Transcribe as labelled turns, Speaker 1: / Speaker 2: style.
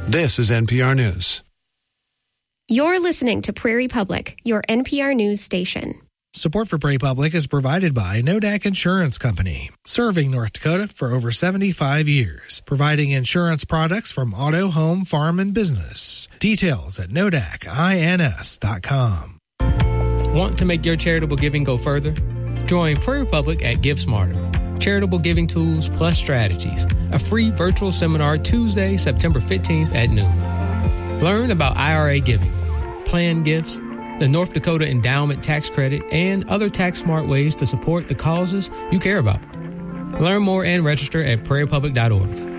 Speaker 1: This is NPR News.
Speaker 2: You're listening to Prairie Public, your NPR News station.
Speaker 3: Support for Prairie Public is provided by Nodak Insurance Company, serving North Dakota for over 75 years, providing insurance products from auto, home, farm, and business. Details at nodacins.com.
Speaker 4: Want to make your charitable giving go further? Join Prairie Public at Give Smarter. Charitable Giving Tools Plus Strategies, a free virtual seminar Tuesday, September 15th at noon. Learn about IRA giving, planned gifts, the North Dakota Endowment Tax Credit, and other tax-smart ways to support the causes you care about. Learn more and register at prairiepublic.org.